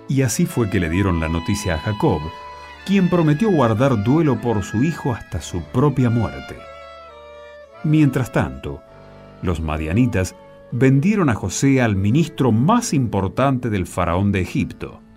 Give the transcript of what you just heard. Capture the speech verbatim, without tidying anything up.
Y así fue que le dieron la noticia a Jacob, quien prometió guardar duelo por su hijo hasta su propia muerte. Mientras tanto, los madianitas vendieron a José al ministro más importante del faraón de Egipto,